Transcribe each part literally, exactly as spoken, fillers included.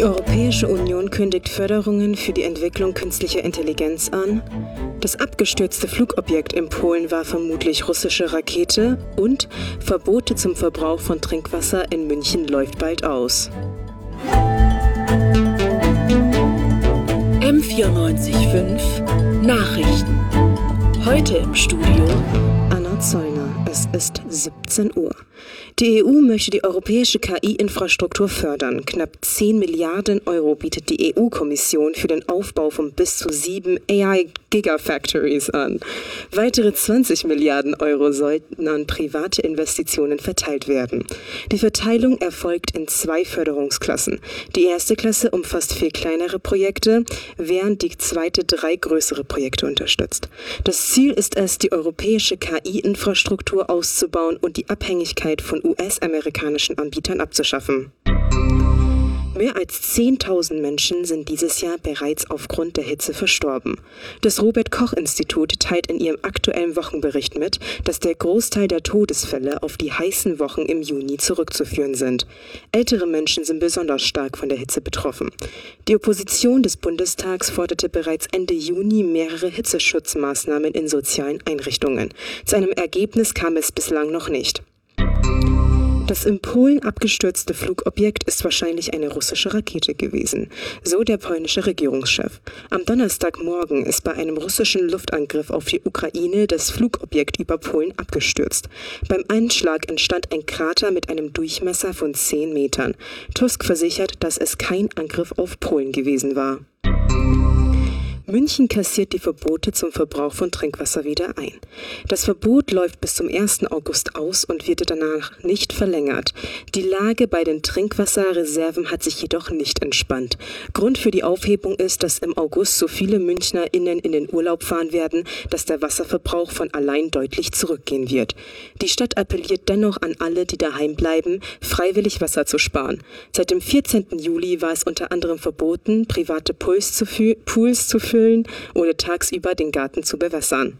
Die Europäische Union kündigt Förderungen für die Entwicklung künstlicher Intelligenz an. Das abgestürzte Flugobjekt in Polen war vermutlich russische Rakete und Verbote zum Verbrauch von Trinkwasser in München läuft bald aus. M vierundneunzig Komma fünf Nachrichten. Heute im Studio Anna Zollner. Es ist siebzehn Uhr. Die E U möchte die europäische K I-Infrastruktur fördern. Knapp zehn Milliarden Euro bietet die E U-Kommission für den Aufbau von bis zu sieben A I-Gigafactories an. Weitere zwanzig Milliarden Euro sollten an private Investitionen verteilt werden. Die Verteilung erfolgt in zwei Förderungsklassen. Die erste Klasse umfasst vier kleinere Projekte, während die zweite drei größere Projekte unterstützt. Das Ziel ist es, die europäische K I-Infrastruktur auszubauen und die Abhängigkeit von U S-amerikanischen Anbietern abzuschaffen. Mehr als zehntausend Menschen sind dieses Jahr bereits aufgrund der Hitze verstorben. Das Robert-Koch-Institut teilt in ihrem aktuellen Wochenbericht mit, dass der Großteil der Todesfälle auf die heißen Wochen im Juni zurückzuführen sind. Ältere Menschen sind besonders stark von der Hitze betroffen. Die Opposition des Bundestags forderte bereits Ende Juni mehrere Hitzeschutzmaßnahmen in sozialen Einrichtungen. Zu einem Ergebnis kam es bislang noch nicht. Das in Polen abgestürzte Flugobjekt ist wahrscheinlich eine russische Rakete gewesen, so der polnische Regierungschef. Am Donnerstagmorgen ist bei einem russischen Luftangriff auf die Ukraine das Flugobjekt über Polen abgestürzt. Beim Einschlag entstand ein Krater mit einem Durchmesser von zehn Metern. Tusk versichert, dass es kein Angriff auf Polen gewesen war. München kassiert die Verbote zum Verbrauch von Trinkwasser wieder ein. Das Verbot läuft bis zum ersten August aus und wird danach nicht verlängert. Die Lage bei den Trinkwasserreserven hat sich jedoch nicht entspannt. Grund für die Aufhebung ist, dass im August so viele MünchnerInnen in den Urlaub fahren werden, dass der Wasserverbrauch von allein deutlich zurückgehen wird. Die Stadt appelliert dennoch an alle, die daheim bleiben, freiwillig Wasser zu sparen. Seit dem vierzehnten Juli war es unter anderem verboten, private Pools zu, fü- Pools zu füllen oder tagsüber den Garten zu bewässern.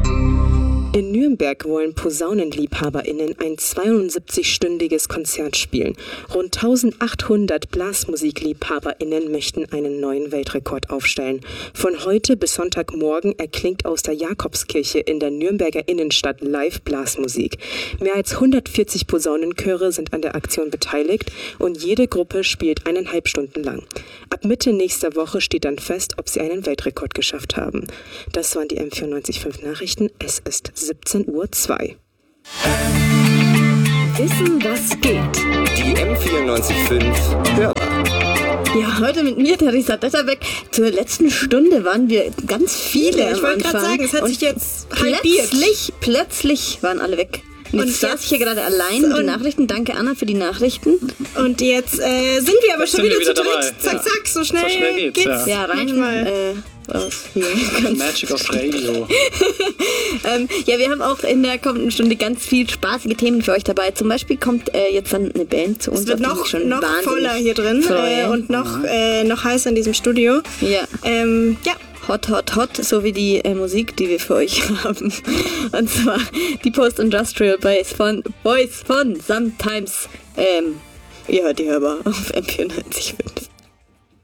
In Nürnberg wollen PosaunenliebhaberInnen ein zweiundsiebzig-stündiges Konzert spielen. Rund eintausendachthundert BlasmusikliebhaberInnen möchten einen neuen Weltrekord aufstellen. Von heute bis Sonntagmorgen erklingt aus der Jakobskirche in der Nürnberger Innenstadt live Blasmusik. Mehr als hundertvierzig Posaunenchöre sind an der Aktion beteiligt und jede Gruppe spielt eineinhalb Stunden lang. Ab Mitte nächster Woche steht dann fest, ob sie einen Weltrekord geschafft haben. Das waren die M vierundneunzig Komma fünf Nachrichten. Es ist siebzehn Uhr zwei. Wissen, was geht. Die M vierundneunzig Komma fünf Hörbar. Ja, heute mit mir, Theresa Detterbeck. Zur letzten Stunde waren wir ganz viele ja, ich am wollte gerade Anfang. sagen, es hat und sich jetzt halbiert. Plötzlich, plötzlich waren alle weg. Und jetzt und saß ich hier gerade allein mit den Nachrichten. Danke, Anna, für die Nachrichten. Und jetzt äh, sind wir aber schon wieder, wieder zu dritt. Zack, ja. zack, so schnell, so schnell geht's. geht's. Ja, rein. Äh, raus. Hier. Magic of Radio. ähm, ja, wir haben auch in der kommenden Stunde ganz viel spaßige Themen für euch dabei. Zum Beispiel kommt äh, jetzt dann eine Band zu uns. Es wird noch, schon noch voller hier drin äh, und noch, äh, noch heißer in diesem Studio. Ja. Ähm, ja. Hot, hot, hot, so wie die äh, Musik, die wir für euch haben. Und zwar die Post-Industrial Boys von, Boys von Sometimes. Ähm, ihr hört die Hörbar auf M vierundneunzig Komma fünf.